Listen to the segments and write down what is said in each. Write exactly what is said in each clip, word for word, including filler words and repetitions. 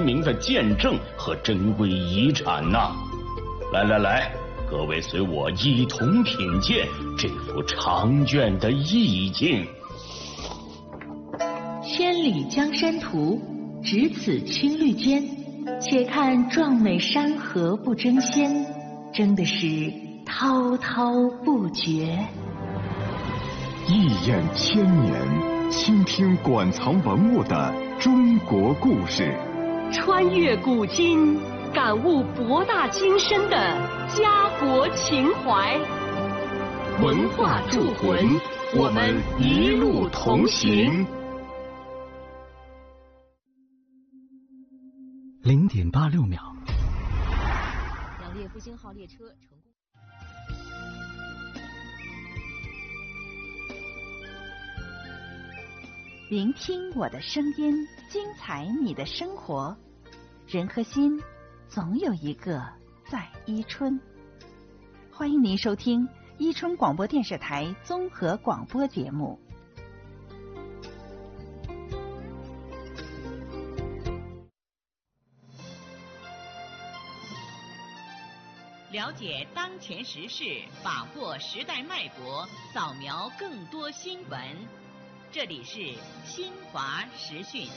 明的见证和珍贵遗产呐！来来来，各位随我一同品鉴这幅长卷的意境。 千里江山图，只此青绿间。且看壮美山河不争先，争的是滔滔不绝。 一眼千年，倾听馆藏文物的中国故事， 穿越古今，感悟博大精深的家国情怀。文化铸魂，我们一路同行。 零点八六秒， 两列复兴号列车成功。 聆听我的声音，精彩你的生活。人和心，总有一个在伊春。欢迎您收听伊春广播电视台综合广播节目。 了解当前时事，把握时代脉搏，扫描更多新闻。这里是新华时讯。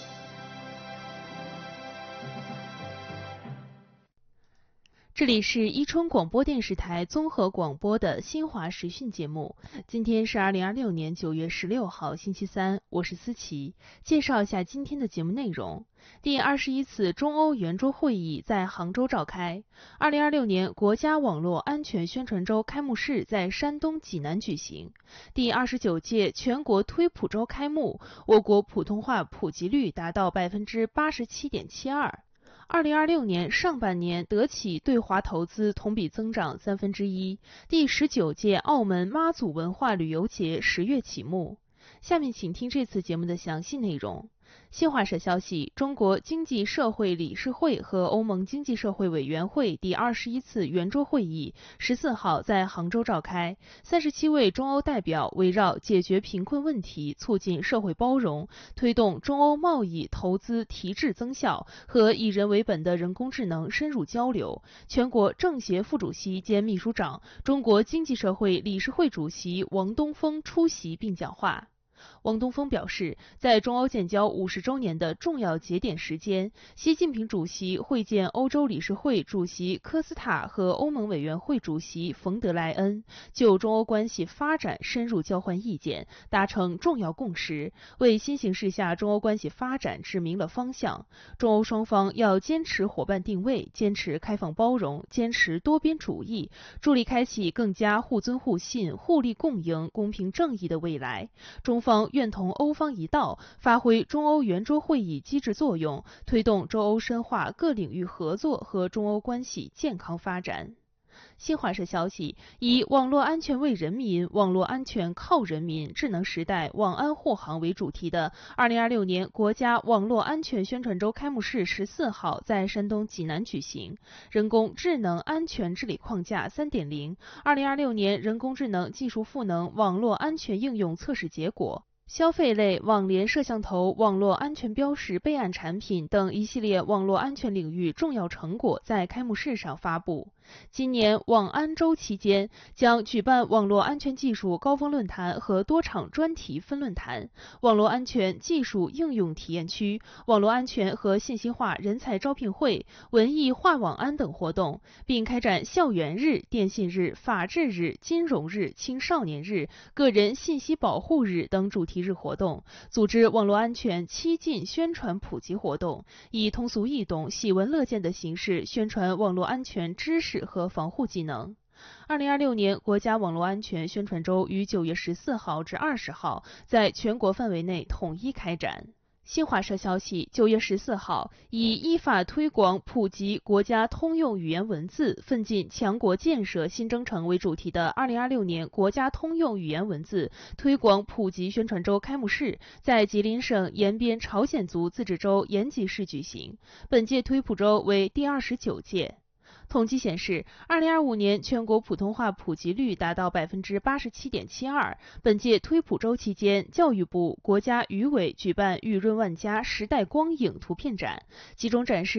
这里是伊春广播电视台综合广播的新华时讯节目。今天是二零二六年九月十六号，星期三，我是思琪。介绍一下今天的节目内容。第二十一次中欧圆桌会议在杭州召开。二零二六年国家网络安全宣传周开幕式在山东济南举行。第二十九届全国推普周开幕，我国普通话普及率达到百分之八十七点七二。二零二六年上半年，德企对华投资同比增长三分之一。第十九届澳门妈祖文化旅游节十月启幕。下面请听这次节目的详细内容。新华社消息，中国经济社会理事会和欧盟经济社会委员会第二十一次圆桌会议十四号在杭州召开。三十七位中欧代表围绕解决贫困问题、促进社会包容、推动中欧贸易投资提质增效和以人为本的人工智能深入交流。全国政协副主席兼秘书长、中国经济社会理事会主席王东峰出席并讲话。王东峰表示，在中欧建交五十周年的重要节点时间，习近平主席会见欧洲理事会主席科斯塔和欧盟委员会主席冯德莱恩，就中欧关系发展深入交换意见，达成重要共识，为新形势下中欧关系发展指明了方向。中欧双方要坚持伙伴定位，坚持开放包容，坚持多边主义，助力开启更加互尊互信、互利共赢、公平正义的未来。中方愿同欧方一道，发挥中欧圆桌会议机制作用，推动中欧深化各领域合作和中欧关系健康发展。新华社消息，以网络安全为人民，网络安全靠人民，智能时代网安护航为主题的二零二六年国家网络安全宣传周开幕式十四号在山东济南举行。人工智能安全治理框架 三点零 二零二六年人工智能技术赋能网络安全应用测试结果、消费类网联摄像头网络安全标识备案产品等一系列网络安全领域重要成果在开幕式上发布。今年网安周期间将举办网络安全技术高峰论坛和多场专题分论坛、网络安全技术应用体验区、网络安全和信息化人才招聘会、文艺化网安等活动，并开展校园日、电信日、法治日、金融日、青少年日、个人信息保护日等主题日活动，组织网络安全七进宣传普及活动，以通俗易懂、喜闻乐见的形式宣传网络安全知识和防护技能。二零二六年国家网络安全宣传周于九月十四号至二十号在全国范围内统一开展。新华社消息，九月十四号，以依法推广普及国家通用语言文字，奋进强国建设新征程为主题的二零二六年国家通用语言文字推广普及宣传周开幕式在吉林省延边朝鲜族自治州延吉市举行。本届推普周为第二十九届。统计显示，二零二五年全国普通话普及率达到百分之八十七点七二。本届推普周期间，教育部、国家语委举办“雨润万家，时代光影”图片展，集中展示